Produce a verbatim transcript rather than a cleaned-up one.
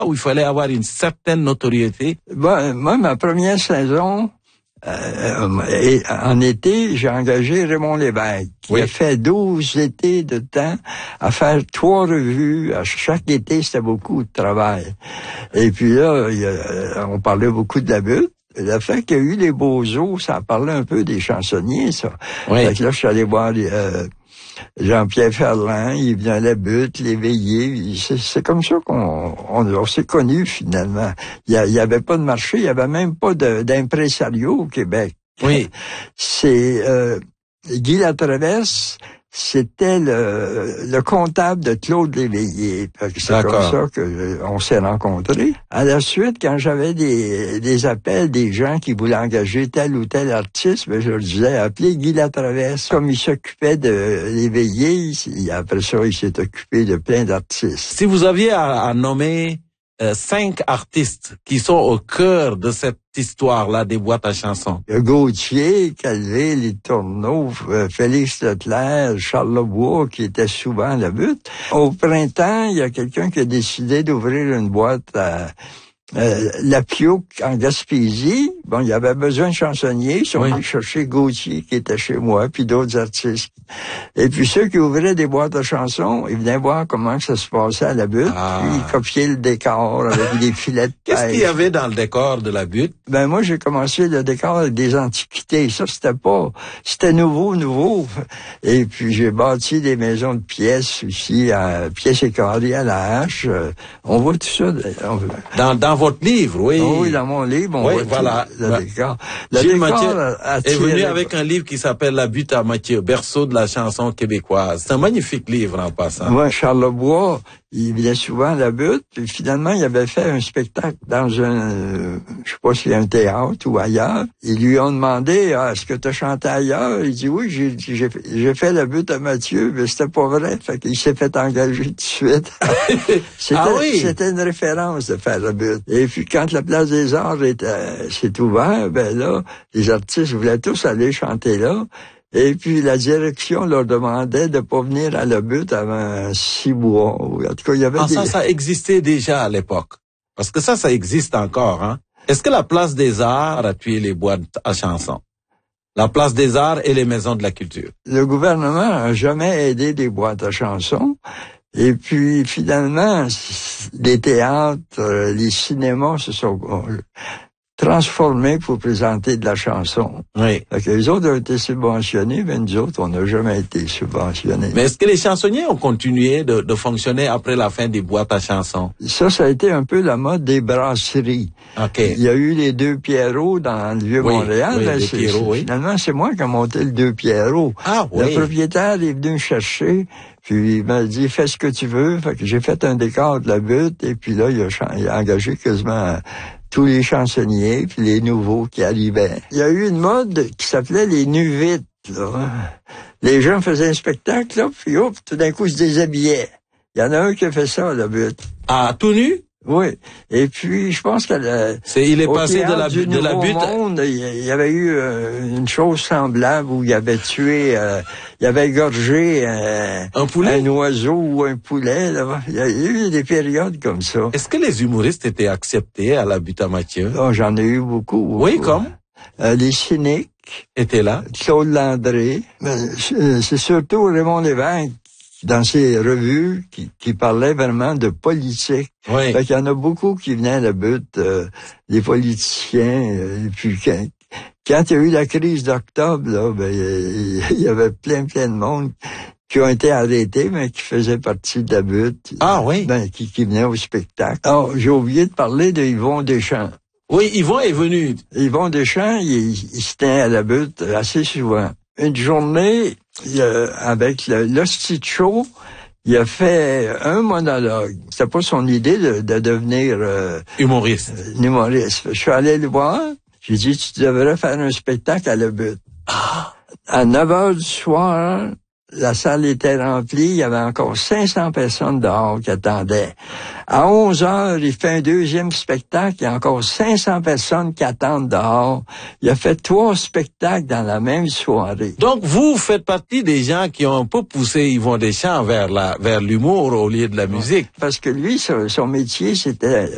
où il fallait avoir une certaine notoriété? Bon, moi, ma première saison, euh, et, en été, j'ai engagé Raymond Lévesque, qui oui. a fait douze étés de temps à faire trois revues. À chaque été, c'était beaucoup de travail. Et puis là, il y a, on parlait beaucoup de la butte. Le fait qu'il y a eu les Beaux-Eaux, ça parlait un peu des chansonniers, ça. Oui. Fait que là, je suis allé voir euh, Jean-Pierre Ferland, il venait à la butte, l'éveiller. C'est, c'est comme ça qu'on on, on s'est connus, finalement. Il y, avait pas de marché, il y avait même pas de, d'impresario au Québec. Oui. C'est euh, Guy Latraverse, c'était le, le comptable de Claude Léveillé. C'est D'accord. comme ça qu'on s'est rencontrés. À la suite, quand j'avais des, des appels des gens qui voulaient engager tel ou tel artiste, ben je leur disais, appelez Guy Latraverse. Comme il s'occupait de Léveillé, après ça, il s'est occupé de plein d'artistes. Si vous aviez à, à nommer euh, cinq artistes qui sont au cœur de cette histoire-là des boîtes à chansons. Gauthier, Calvé, Les Tourneaux, euh, Félix Leclerc, Charles Lebois, qui était souvent à la butte. Au printemps, il y a quelqu'un qui a décidé d'ouvrir une boîte à euh, La Piouk en Gaspésie. Bon, il y avait besoin de chansonniers. Ils sont oui. allés chercher Gauthier, qui était chez moi, puis d'autres artistes. Et puis ceux qui ouvraient des boîtes à chansons, ils venaient voir comment ça se passait à la butte, ah. puis ils copiaient le décor avec des filets de pêche. Qu'est-ce qu'il y avait dans le décor de la butte? Ben moi, j'ai commencé le décor avec des antiquités. Ça, c'était pas... C'était nouveau, nouveau. Et puis j'ai bâti des maisons de pièces aussi, à pièces et carrées à la hache. On voit tout ça. On... Dans, dans votre livre, oui. Oh, oui, dans mon livre, on oui, voit voilà. tout le bah, décor. Le Gilles décor Mathieu attire... est venu avec un livre qui s'appelle La butte à Mathieu, berceau de la chanson québécoise. C'est un magnifique livre en passant. Ouais, Charles Lebois, il venait souvent à la butte, puis finalement, il avait fait un spectacle dans un, euh, je sais pas si un théâtre ou ailleurs. Ils lui ont demandé, ah, est-ce que tu as chanté ailleurs? Il dit, oui, j'ai, j'ai, j'ai fait la butte à Mathieu, mais c'était pas vrai. Fait qu'il s'est fait engager tout de suite. c'était, ah oui? C'était une référence de faire la butte. Et puis, quand la Place des Arts était, s'est ouverte, ben là, les artistes voulaient tous aller chanter là. Et puis, la direction leur demandait de pas venir à la butte avant six mois. En tout cas, il y avait ah, des... ça, ça existait déjà à l'époque. Parce que ça, ça existe encore, hein. Est-ce que la Place des Arts a tué les boîtes à chansons? La Place des Arts et les maisons de la culture. Le gouvernement n'a jamais aidé les boîtes à chansons. Et puis, finalement, les théâtres, les cinémas se sont transformés pour présenter de la chanson. Oui. Fait que les autres ont été subventionnés, mais nous autres, on n'a jamais été subventionnés. Mais est-ce que les chansonniers ont continué de, de fonctionner après la fin des boîtes à chansons? Ça, ça a été un peu la mode des brasseries. Okay. Il y a eu les Deux Pierrots dans le Vieux-Montréal. Oui, oui, là, les c'est, Pierrots, c'est, oui. Finalement, c'est moi qui ai monté le Deux Pierrots. Ah, oui. Le propriétaire est venu me chercher, puis il m'a dit, fais ce que tu veux. Fait que j'ai fait un décor de la butte, et puis là, il a, il a engagé quasiment tous les chansonniers, puis les nouveaux qui arrivaient. Il y a eu une mode qui s'appelait les nuvites, là. Les gens faisaient un spectacle, là, puis hop, tout d'un coup, ils se déshabillaient. Il y en a un qui a fait ça à la butte. Ah, tout nu? Oui. Et puis, je pense qu'elle c'est, il est passé de la, du de la butte. Monde, il y avait eu euh, une chose semblable où il avait tué, euh, il avait égorgé euh, un poulet, un oiseau ou un poulet. Là. Il y a eu des périodes comme ça. Est-ce que les humoristes étaient acceptés à la butte à Mathieu? Oh, j'en ai eu beaucoup. beaucoup. Oui, comme euh, les cyniques étaient là. Claude Landré. C'est surtout Raymond Lévesque dans ses revues qui, qui parlaient vraiment de politique. Oui. Fait qu'il y en a beaucoup qui venaient à la butte, euh, des politiciens. Euh, et puis quand, quand il y a eu la crise d'octobre, là, ben il y avait plein plein de monde qui ont été arrêtés, mais qui faisaient partie de la butte. Ah oui. Ben, qui, qui venaient au spectacle. Oh, j'ai oublié de parler de Yvon Deschamps. Oui, Yvon est venu. Yvon Deschamps, il, il se tenait à la butte assez souvent. Une journée, euh, avec le l'Hostie de Show, il a fait un monologue. C'était pas son idée de, de devenir euh, humoriste. Euh, humoriste. Je suis allé le voir. J'ai dit, tu devrais faire un spectacle à la butte. Ah. À neuf heures du soir, la salle était remplie. Il y avait encore cinq cents personnes dehors qui attendaient. À onze heures, il fait un deuxième spectacle. Il y a encore cinq cents personnes qui attendent dehors. Il a fait trois spectacles dans la même soirée. Donc, vous faites partie des gens qui ont un peu poussé Yvon Deschamps vers la, vers l'humour au lieu de la musique. Parce que lui, son, son métier, c'était